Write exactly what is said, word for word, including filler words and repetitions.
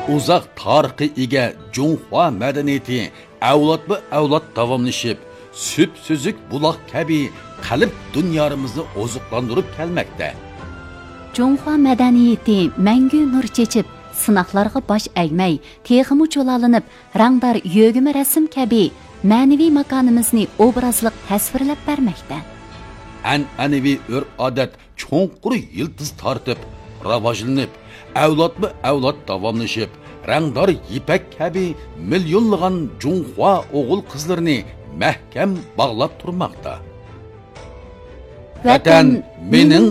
uzoq tarixi ega Junhua madaniyati avlodma avlod davomlashib, süp süzük buloq kabi qalb dunyomizni oziqlantirib kelmoqda. Junhua madaniyati mangu nur chechib, sinoqlarga bosh egmay, texmi cho'lalinib, rangdor yo'g'imi rasm kabi ma'naviy makonimizni obrazliq tasvirlab bermoqda. An'anaviy urf-odat cho'nqur yildiz tortib, rivojlanib, avlodma avlod davomlashib, rangdor ipak kabi millionlagan Junhua o'g'il qizlarini mahkam bog'lab turmoqda. Vatan mening